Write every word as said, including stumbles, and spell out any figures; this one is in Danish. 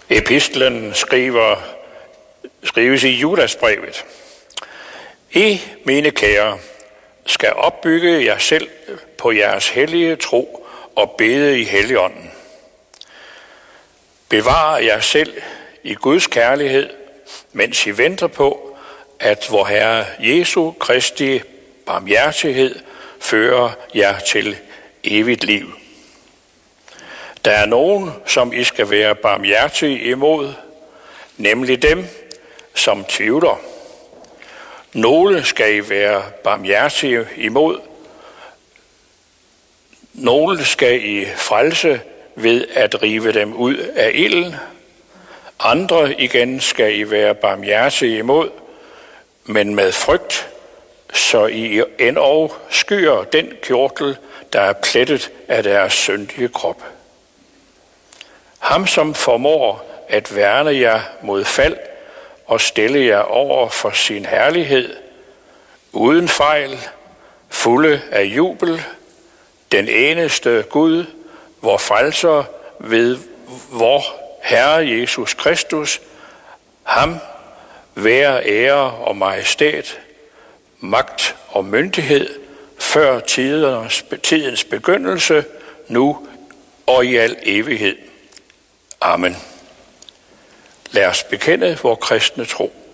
Epistlen skriver, skrives i Judasbrevet. I, mine kære, skal opbygge jer selv på jeres hellige tro og bede i Helligånden. Bevar jer selv i Guds kærlighed, mens I venter på, at vor Herre Jesu Kristi barmhjertighed fører jer til evigt liv. Der er nogen, som I skal være barmhjertige imod, nemlig dem, som tvivler. Nogle skal I være barmhjertige imod. Nogle skal I frelse ved at rive dem ud af ilden. Andre igen skal I være barmhjertige imod, men med frygt, så I endog skyer den kjortel, der er plettet af deres syndige krop. Ham, som formår at værne jer mod fald og stille jer over for sin herlighed, uden fejl, fulde af jubel, den eneste Gud, vor frelser ved vor Herre Jesus Kristus, ham være ære og majestæt, magt og myndighed, før tidens, tidens begyndelse, nu og i al evighed. Amen. Lad os bekende vor kristne tro.